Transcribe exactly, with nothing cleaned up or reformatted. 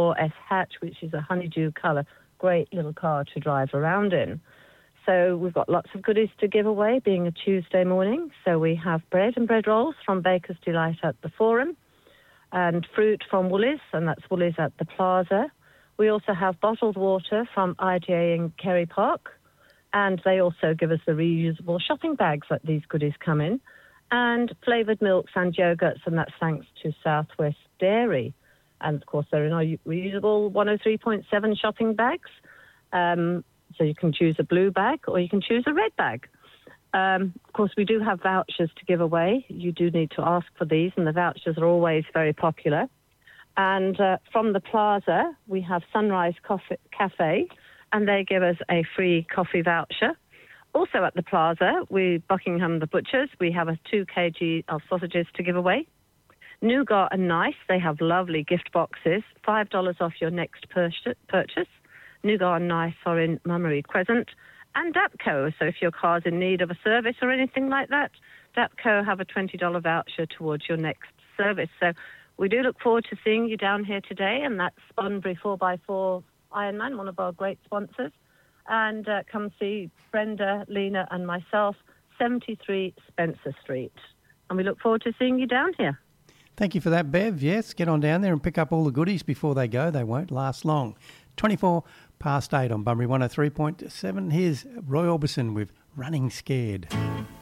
four S hatch, which is a honeydew colour. Great little car to drive around in. So we've got lots of goodies to give away, being a Tuesday morning. So we have bread and bread rolls from Baker's Delight at the Forum, and fruit from Woolies, and that's Woolies at the Plaza. We also have bottled water from I G A in Kerry Park, and they also give us the reusable shopping bags that these goodies come in, and flavoured milks and yogurts, and that's thanks to Southwest Dairy. And, of course, there are no reusable one oh three point seven shopping bags, um, so you can choose a blue bag or you can choose a red bag. Um, of course, we do have vouchers to give away. You do need to ask for these, and the vouchers are always very popular. And uh, from the Plaza, we have Sunrise Coffee Cafe, and they give us a free coffee voucher. Also at the Plaza, we Buckingham the Butchers, we have a two kilograms of sausages to give away. Nougat and Nice, they have lovely gift boxes, five dollars off your next purchase. Nougat and Nice are in Mummery Crescent. And Dapco, so if your car's in need of a service or anything like that, Dapco have a twenty dollars voucher towards your next service. So we do look forward to seeing you down here today, and that's Bunbury four by four Ironman, one of our great sponsors. And uh, come see Brenda, Lena and myself, seventy-three Spencer Street. And we look forward to seeing you down here. Thank you for that, Bev. Yes, get on down there and pick up all the goodies before they go. They won't last long. twenty-four past eight on Bunbury one oh three point seven. Here's Roy Orbison with Running Scared.